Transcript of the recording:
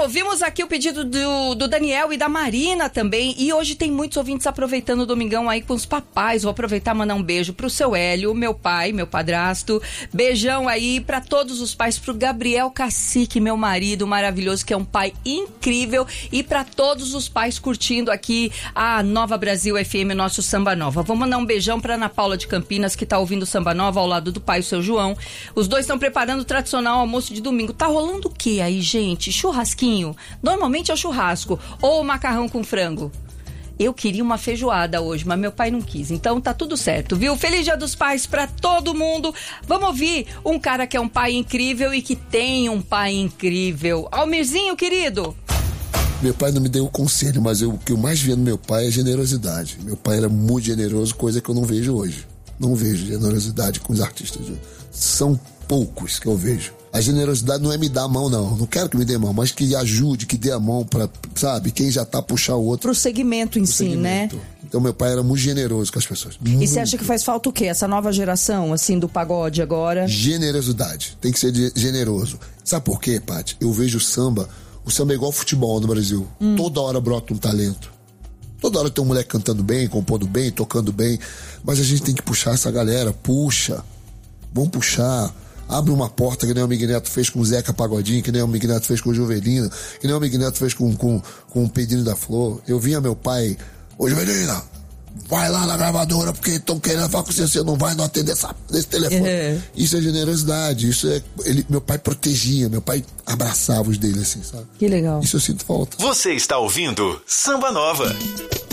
ouvimos aqui o pedido do Daniel e da Marina também. E hoje tem muitos ouvintes aproveitando o domingão aí com os papais. Vou aproveitar e mandar um beijo pro seu Hélio, meu pai, meu padrasto. Beijão aí pra todos os pais, pro Gabriel Cacique, meu marido maravilhoso, que é um pai incrível. E pra todos os pais curtindo aqui a Nova Brasil FM, nosso Samba Nova. Vou mandar um beijão pra Ana Paula de Campinas, que tá ouvindo o Samba Nova ao lado do pai, o seu João. Os dois estão preparando o tradicional almoço de domingo. Tá rolando o que aí, gente? Churrasquinho? Normalmente é o churrasco. Ou o macarrão com frango. Eu queria uma feijoada hoje, mas meu pai não quis. Então tá tudo certo, viu? Feliz Dia dos Pais pra todo mundo. Vamos ouvir um cara que é um pai incrível e que tem um pai incrível. Almirzinho, querido. Meu pai não me deu um conselho, mas o que eu mais via no meu pai é generosidade. Meu pai era muito generoso, coisa que eu não vejo hoje. Não vejo generosidade com os artistas. São poucos que eu vejo. A generosidade não é me dar a mão, não. Não quero que me dê a mão, mas que ajude, que dê a mão pra, sabe, quem já tá puxar o outro. Pro segmento em si, né? Então meu pai era muito generoso com as pessoas. E você acha que faz falta o quê? Essa nova geração, assim, do pagode agora? Generosidade. Tem que ser generoso. Sabe por quê, Paty? Eu vejo o samba é igual futebol no Brasil. Toda hora brota um talento. Toda hora tem um moleque cantando bem, compondo bem, tocando bem. Mas a gente tem que puxar essa galera. Puxa. Vamos puxar. Abre uma porta, que nem o Miguel Neto fez com o Zeca Pagodinho, que nem o Miguel Neto fez com o Juvelina, que nem o Miguel Neto fez com o Pedrinho da Flor. Eu via meu pai: ô Juvelina, vai lá na gravadora, porque estão querendo falar com você, você não vai não atender esse telefone. Isso é generosidade, isso é... meu pai protegia, meu pai abraçava os dele assim, sabe? Que legal. Isso eu sinto falta. Você está ouvindo Samba Nova.